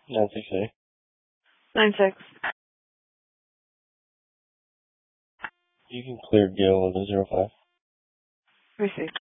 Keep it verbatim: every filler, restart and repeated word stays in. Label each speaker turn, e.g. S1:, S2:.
S1: nine six eight.
S2: Nine six.
S1: You can clear Gil on the zero five.
S2: Received.